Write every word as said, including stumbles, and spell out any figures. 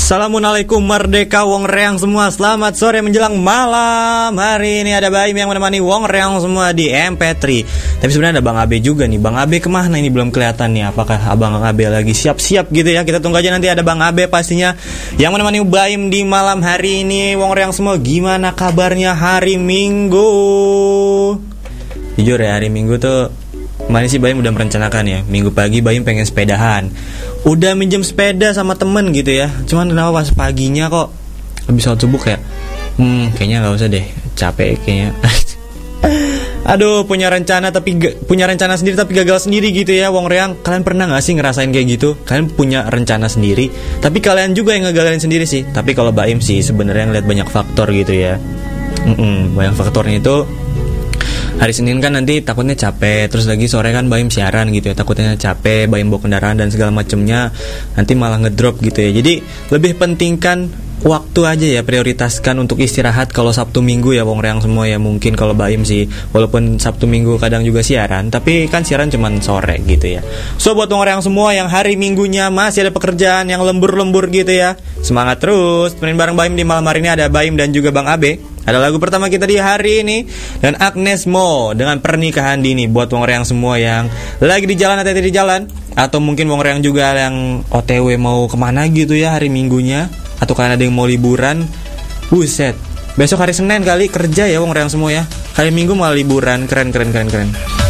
Assalamualaikum merdeka wong reang semua. Selamat sore menjelang malam. Hari ini ada Baim yang menemani wong reang semua di M P tiga. Tapi sebenarnya ada Bang Abe juga nih. Bang Abe kemana ini belum kelihatan nih. Apakah Abang Abe lagi siap-siap gitu ya? Kita tunggu aja, nanti ada Bang Abe pastinya yang menemani Baim di malam hari ini. Wong reang semua, gimana kabarnya hari Minggu? Jujur ya, hari Minggu tuh kemarin sih Baim udah merencanakan ya, minggu pagi Baim pengen sepedahan. Udah minjem sepeda sama temen gitu ya. Cuman kenapa pas paginya kok habis sholat subuh kayak Hmm kayaknya gak usah deh, capek kayaknya. Aduh, punya rencana tapi punya rencana sendiri tapi gagal sendiri gitu ya, wong reang. Kalian pernah gak sih ngerasain kayak gitu? Kalian punya rencana sendiri tapi kalian juga yang ngegagalin sendiri sih. Tapi kalau Baim sih sebenarnya ngeliat banyak faktor gitu ya. Mm-mm, banyak faktornya itu. Hari Senin kan nanti takutnya capek, terus lagi sore kan Baim siaran gitu ya, takutnya capek, Baim bawa kendaraan dan segala macemnya, nanti malah ngedrop gitu ya. Jadi lebih pentingkan waktu aja ya, prioritaskan untuk istirahat kalau Sabtu Minggu ya wong reang semua ya. Mungkin kalau Baim sih walaupun Sabtu Minggu kadang juga siaran, tapi kan siaran cuman sore gitu ya. So buat wong reang semua yang hari Minggunya masih ada pekerjaan yang lembur-lembur gitu ya, semangat terus. Temenin bareng Baim di malam hari ini ada Baim dan juga Bang Abe. Ada lagu pertama kita di hari ini dan Agnes Mo dengan Pernikahan Dini. Buat wong reang semua yang lagi di jalan atau di jalan, atau mungkin wong reang juga yang O T W mau kemana gitu ya hari Minggunya, atau kalian ada yang mau liburan. Buset, besok hari Senin kali kerja ya wong reang semua ya. Hari Minggu malah liburan, keren keren keren keren.